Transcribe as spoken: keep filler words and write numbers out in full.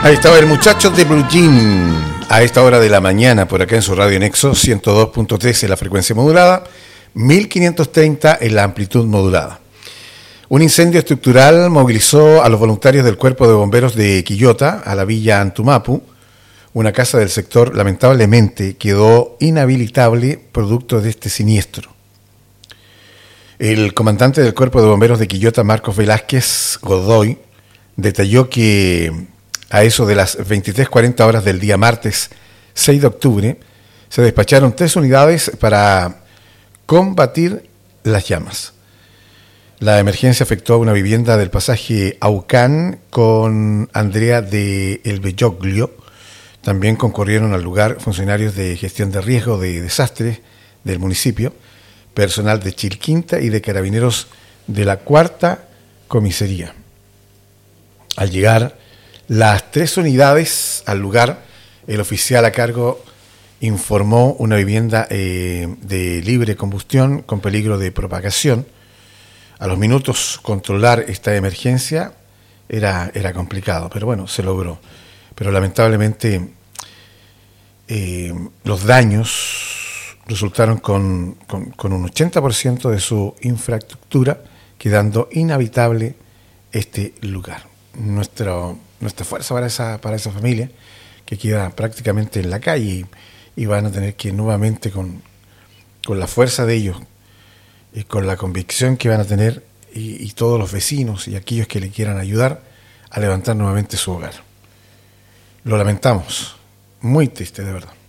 Ahí estaba el muchacho de Blue Jean a esta hora de la mañana por acá en su radio Nexo ciento dos punto tres en la frecuencia modulada, mil quinientos treinta en la amplitud modulada. Un incendio estructural movilizó a los voluntarios del Cuerpo de Bomberos de Quillota a la villa Antumapu. Una casa del sector lamentablemente quedó inhabilitable producto de este siniestro. El comandante del Cuerpo de Bomberos de Quillota, Marcos Velázquez Godoy, detalló que a eso de las veintitrés cuarenta horas del día martes seis de octubre se despacharon tres unidades para combatir las llamas. La emergencia afectó a una vivienda del pasaje Aucán con Andrea de El Belloglio. También concurrieron al lugar funcionarios de gestión de riesgo de desastres del municipio, personal de Chilquinta y de carabineros de la cuarta comisaría. Al llegar las tres unidades al lugar, el oficial a cargo informó una vivienda eh, de libre combustión con peligro de propagación. A los minutos controlar esta emergencia era, era complicado, pero bueno, se logró. Pero lamentablemente eh, los daños resultaron con, con, con un ochenta por ciento de su infraestructura, quedando inhabitable este lugar. Nuestro, nuestra fuerza para esa, para esa familia, que queda prácticamente en la calle, y, y van a tener que nuevamente con, con la fuerza de ellos, y con la convicción que van a tener, y, y todos los vecinos y aquellos que le quieran ayudar a levantar nuevamente su hogar. Lo lamentamos, muy triste de verdad.